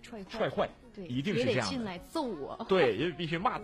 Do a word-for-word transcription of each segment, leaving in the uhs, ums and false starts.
踹坏， 踹坏， 对， 一定是这样的。 也得进来揍我， 对，也必须骂。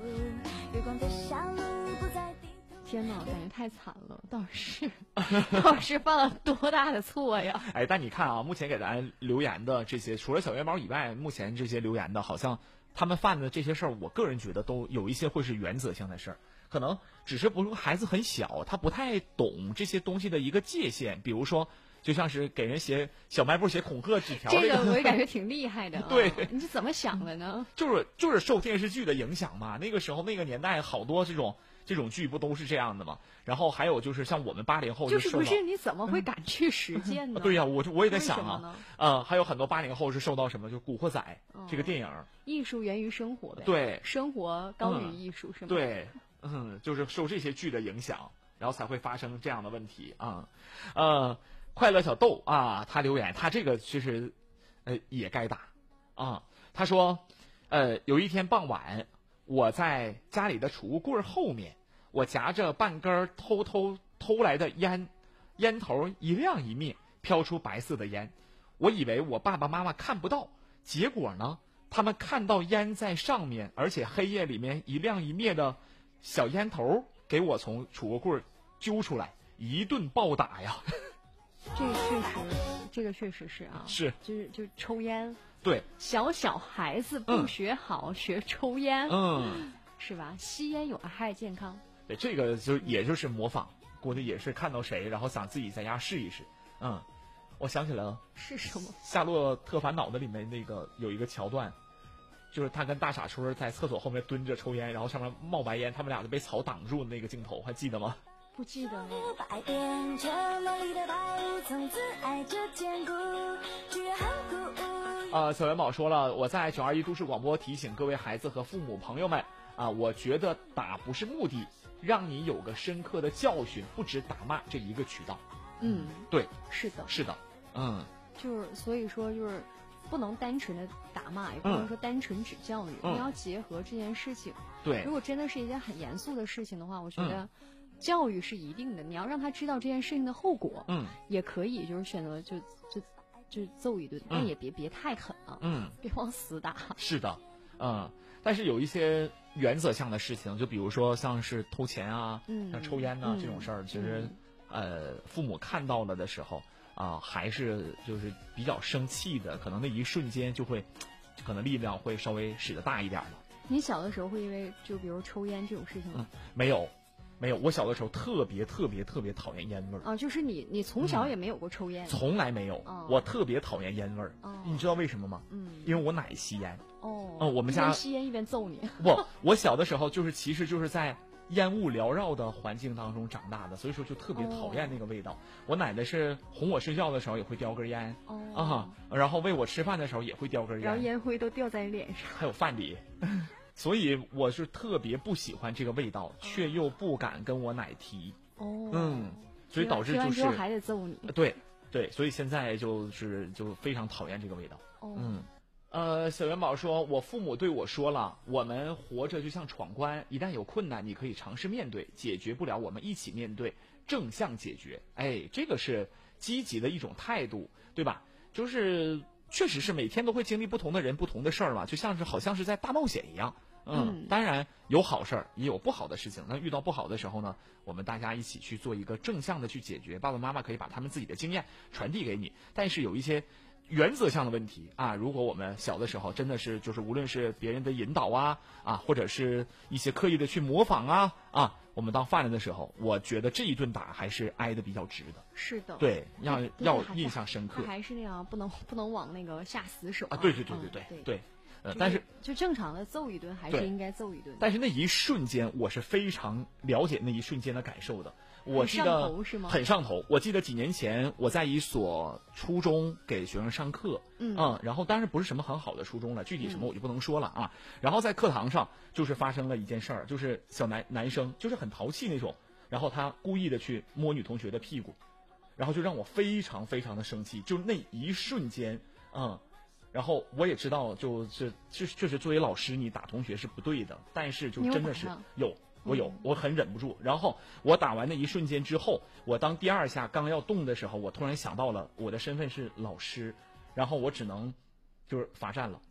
天哪，感觉太惨了，倒是倒是犯了多大的错呀？ 哎，但你看啊，目前给咱留言的这些，除了小元宝以外，目前这些留言的，好像他们犯的这些事儿，我个人觉得都有一些会是原则性的事儿，可能只是不是孩子很小，他不太懂这些东西的一个界限，比如说。就像是给人写小卖部写恐吓纸条， 这个我也感觉挺厉害的、啊。 对， 你是怎么想的呢？ 就是就是受电视剧的影响嘛。那个时候那个年代，好多这种这种剧不都是这样的嘛？然后还有就是像我们八零后就是不是你怎么会敢去实践呢？ 嗯、对呀、啊，我我也在想啊，呃，还有很多八零后是受到什么，就《古惑仔》 哦、 这个电影， 艺术源于生活呗。 对， 生活高于艺术、嗯、是吗？ 对，嗯，就是受这些剧的影响，然后才会发生这样的问题啊，呃。快乐小豆啊，他留言，他这个其实，呃，也该打啊。他说，呃，有一天傍晚，我在家里的储物柜后面，我夹着半根偷偷偷来的烟，烟头一亮一灭，飘出白色的烟。我以为我爸爸妈妈看不到，结果呢，他们看到烟在上面，而且黑夜里面一亮一灭的小烟头，给我从储物柜揪出来，一顿暴打呀。 这个确实，这个确实是啊， 是， 就是就抽烟， 对， 小小孩子不学好，嗯、学抽烟， 嗯， 是吧？吸烟有害健康。 对，这个就也就是模仿，估计也是看到谁，然后想自己在家试一试。嗯，我想起来了， 是什么？《 夏洛特烦恼》的里面那个有一个桥段，就是他跟大傻春在厕所后面蹲着抽烟，然后上面冒白烟，他们俩就被草挡住的那个镜头，还记得吗？ 不记得了。 把爱变成梦里的宝物，从此爱着坚固，居然很酷。 啊，小元宝说了，我在九二一都市广播提醒各位孩子和父母朋友们啊，我觉得打不是目的，让你有个深刻的教训，不止打骂这一个渠道。 嗯， 对， 是的， 是的，嗯， 就是所以说就是。不能单纯的打骂，也不能说单纯只教育， 嗯、 你要结合这件事情。 对， 如果真的是一件很严肃的事情的话，我觉得教育是一定的。嗯、你要让他知道这件事情的后果， 嗯， 也可以就是选择就就就揍一顿，嗯、但也别别太狠了， 嗯， 别往死打。 是的，嗯，但是有一些原则性的事情，就比如说像是偷钱啊， 嗯， 像抽烟呐、啊嗯、 这种事儿，其实、嗯、呃，父母看到了的时候。啊，还是就是比较生气的，可能那一瞬间就会，可能力量会稍微使得大一点了。 你小的时候会因为就比如抽烟这种事情吗？ 嗯，没有，没有。我小的时候特别特别特别讨厌烟味儿啊，就是你你从小也没有过抽烟， 嗯、从来没有、 哦。 我特别讨厌烟味儿、哦，你知道为什么吗？ 嗯， 因为我奶吸烟。 哦， 嗯，我们家一边吸烟一边揍你。 不，我小的时候就是其实就是在。烟雾缭绕的环境当中长大的，所以说就特别讨厌那个味道。Oh. 我奶奶是哄我睡觉的时候也会叼根烟，啊、 oh. 呃，然后喂我吃饭的时候也会叼根烟， 然后烟灰都掉在脸上， 还有饭里，所以我是特别不喜欢这个味道， oh. 却又不敢跟我奶提。 哦、oh. 嗯，所以导致就是还得揍你。 对对，所以现在就是就非常讨厌这个味道。 哦、oh. 嗯。呃，小元宝说，我父母对我说了，我们活着就像闯关，一旦有困难，你可以尝试面对，解决不了，我们一起面对，正向解决。哎，这个是积极的一种态度，对吧？就是确实是每天都会经历不同的人、不同的事儿嘛，就像是好像是在大冒险一样。嗯，当然有好事儿，也有不好的事情。那遇到不好的时候呢，我们大家一起去做一个正向的去解决。爸爸妈妈可以把他们自己的经验传递给你，但是有一些。原则上的问题啊，如果我们小的时候真的是就是无论是别人的引导啊啊，或者是一些刻意的去模仿啊啊，我们当犯人的时候，我觉得这一顿打还是挨得比较值的。 是的， 对，要要印象深刻。 还是那样，不能不能往那个下死手啊！对对对对对、 嗯、 对。呃，但是就正常的揍一顿还是应该揍一顿。 但是那一瞬间，我是非常了解那一瞬间的感受的。我记得很上头是吗？ 很上头。我记得几年前我在一所初中给学生上课， 嗯嗯，然后当然不是什么很好的初中了，具体什么我就不能说了啊。嗯、然后在课堂上就是发生了一件事儿，就是小男男生就是很淘气那种，然后他故意的去摸女同学的屁股，然后就让我非常非常的生气。就那一瞬间，嗯。然后我也知道，就是确确实作为老师，你打同学是不对的，但是就真的是有，我有，我很忍不住。然后我打完那一瞬间之后，我当第二下刚要动的时候，我突然想到了我的身份是老师，然后我只能就是罚站了。